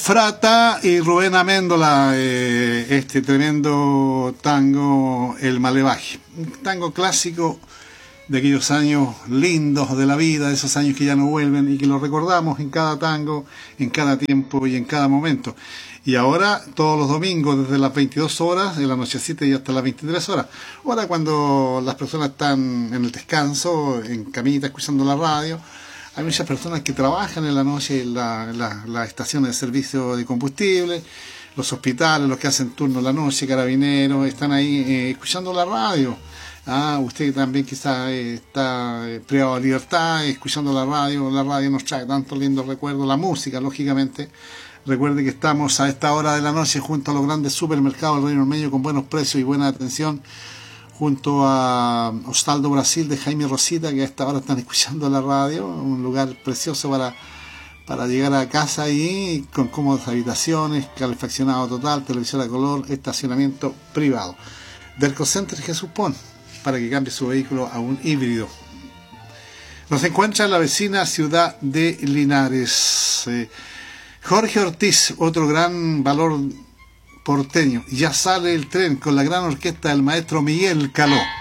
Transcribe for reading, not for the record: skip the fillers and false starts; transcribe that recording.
Frata y Rubén Améndola, este tremendo tango, El Malevaje. Un tango clásico de aquellos años lindos de la vida, de esos años que ya no vuelven y que los recordamos en cada tango, en cada tiempo y en cada momento. Y ahora, todos los domingos, desde las 22 horas, en la nochecita y hasta las 23 horas. Ahora, cuando las personas están en el descanso, en camita, escuchando la radio, hay muchas personas que trabajan en la noche en las estaciones de servicio de combustible, los hospitales, los que hacen turno en la noche, carabineros, están ahí escuchando la radio. Usted también quizá está privado de libertad, escuchando la radio nos trae tantos lindos recuerdos, la música, lógicamente. Recuerde que estamos a esta hora de la noche junto a los grandes supermercados del Reino Medio con buenos precios y buena atención, junto a Ostaldo Brasil de Jaime Rosita, que a esta hora están escuchando la radio, un lugar precioso para llegar a casa y con cómodas habitaciones, calefaccionado total, televisión a color, estacionamiento privado. Derco Center Jesús Pon, para que cambie su vehículo a un híbrido. Nos encuentra en la vecina ciudad de Linares. Jorge Ortiz, otro gran valor porteño. Ya sale el tren con la gran orquesta del maestro Miguel Caló.